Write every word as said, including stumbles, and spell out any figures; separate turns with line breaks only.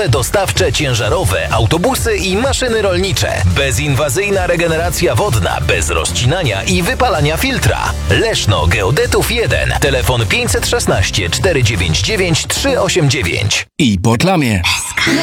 dostawcze ciężarowe, autobusy i maszyny rolnicze. Bezinwazyjna regeneracja wodna, bez rozcinania i wypalania filtra. Leszno Geodetów jeden. Telefon pięćset szesnaście czterysta dziewięćdziesiąt dziewięć trzysta osiemdziesiąt dziewięć.
I po reklamie.